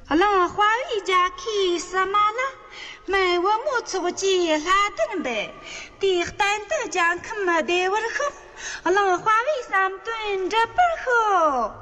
冷花一家去什么了？买我木出去拉登呗，第单的讲可没得我的好，冷花为三顿这不好。